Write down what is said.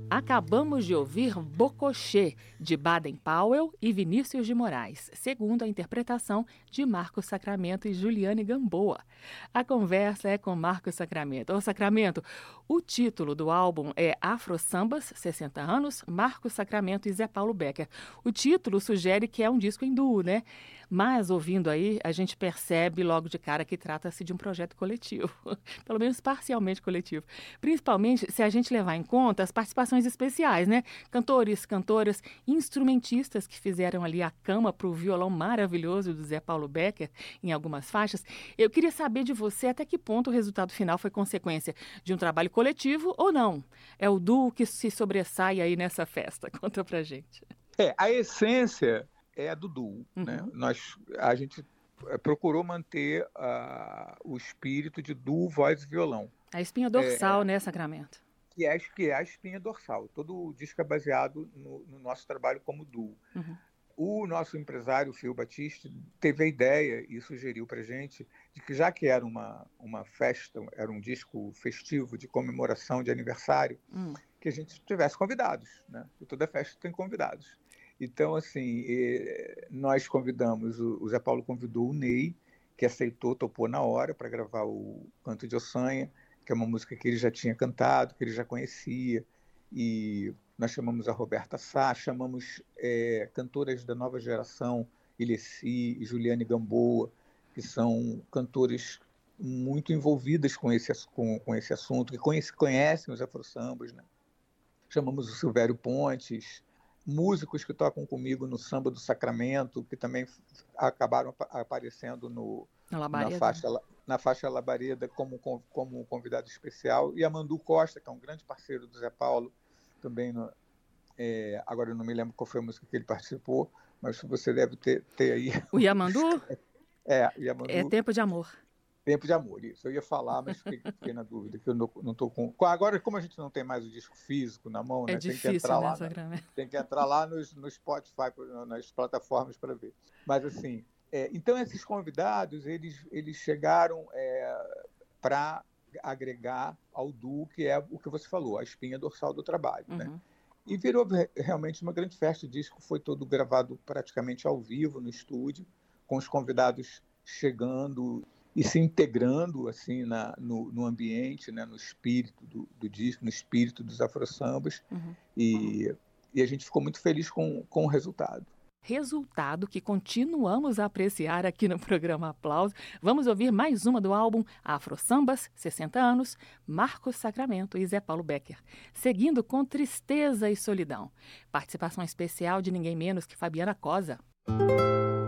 Acabamos de ouvir Bocochê, de Baden Powell e Vinícius de Moraes, segundo a interpretação de Marcos Sacramento e Juliane Gamboa. A conversa é com Marcos Sacramento. Ô Sacramento, o título do álbum é Afro Sambas, 60 anos, Marcos Sacramento e Zé Paulo Becker. O título sugere que é um disco em duo, né? Mas, ouvindo aí, a gente percebe logo de cara que trata-se de um projeto coletivo, pelo menos parcialmente coletivo. Principalmente se a gente levar em conta as participações especiais, né? Cantores, cantoras, instrumentistas que fizeram ali a cama para o violão maravilhoso do Zé Paulo Becker em algumas faixas. Eu queria saber de você até que ponto o resultado final foi consequência de um trabalho coletivo ou não. É o duo que se sobressai aí nessa festa. Conta pra gente. A essência é a do duo, né? A gente procurou manter o espírito de duo, voz e violão. A espinha dorsal, né, Sacramento? Que é a espinha dorsal. Todo o disco é baseado no nosso trabalho como duo. O nosso empresário, Fio Batista, teve a ideia e sugeriu para a gente de que, já que era uma festa, era um disco festivo de comemoração de aniversário, que a gente tivesse convidados, né? E toda festa tem convidados. Então, assim, nós convidamos, o Zé Paulo convidou o Ney, que aceitou, topou na hora para gravar o Canto de Ossanha, que é uma música que ele já tinha cantado, que ele já conhecia, e nós chamamos a Roberta Sá, chamamos cantoras da nova geração, Ilessi e Juliane Gamboa, que são cantores muito envolvidas com esse assunto, que conhecem os afro-sambas, né? Chamamos o Silvério Pontes, músicos que tocam comigo no Samba do Sacramento, que também acabaram aparecendo na faixa Labareda como convidado especial, e a Mandu Costa, que é um grande parceiro do Zé Paulo, também, agora eu não me lembro qual foi a música que ele participou, mas você deve ter aí. O Yamandu? Yamandu. É Tempo de Amor. Tempo de Amor, isso. Eu ia falar, mas fiquei na dúvida, que eu não estou com... Agora, como a gente não tem mais o disco físico na mão, né, difícil, tem que entrar lá no Spotify, nas plataformas para ver. Mas, assim, então esses convidados, eles chegaram para agregar ao duo, que é o que você falou, a espinha dorsal do trabalho, né? E virou realmente uma grande festa. O disco foi todo gravado praticamente ao vivo no estúdio, com os convidados chegando e se integrando assim no ambiente, né, no espírito do disco, no espírito dos afro-sambas, e a gente ficou muito feliz com o resultado. Resultado que continuamos a apreciar aqui no programa Aplauso. Vamos ouvir mais uma do álbum Afro Sambas, 60 anos, Marcos Sacramento e Zé Paulo Becker, seguindo com Tristeza e Solidão. Participação especial de ninguém menos que Fabiana Cosa.